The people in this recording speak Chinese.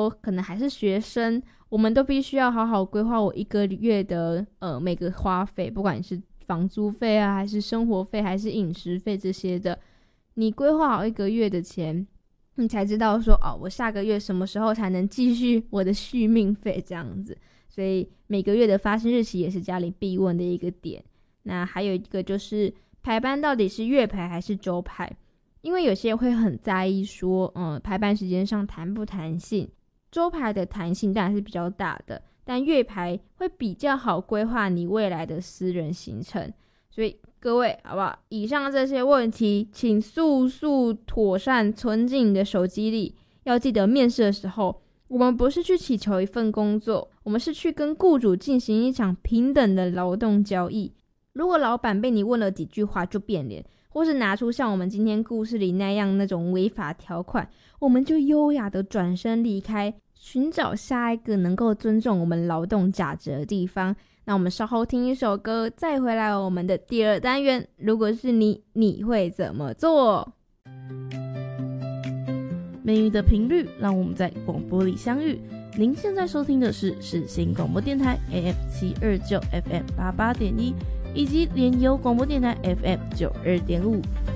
说可能还是学生，我们都必须要好好规划我一个月的每个花费，不管是房租费啊，还是生活费，还是饮食费这些的，你规划好一个月的钱，你才知道说我下个月什么时候才能继续我的续命费这样子。所以每个月的发薪日期也是家里必问的一个点。那还有一个就是排班到底是月排还是周排，因为有些人会很在意说排班时间上弹不弹性，周排的弹性当然是比较大的，但月排会比较好规划你未来的私人行程。所以各位好不好，以上这些问题请速速妥善存进你的手机里。要记得面试的时候，我们不是去祈求一份工作，我们是去跟雇主进行一场平等的劳动交易。如果老板被你问了几句话就变脸，或是拿出像我们今天故事里那样那种违法条款，我们就优雅的转身离开，寻找下一个能够尊重我们劳动价值的地方。那我们稍后听一首歌，再回来我们的第二单元。如果是你，你会怎么做？ 美语的频率，让我们在广播里相遇。您现在收听的是世新广播电台 AM729 FM88.1，以及联友广播电台 FM92.5。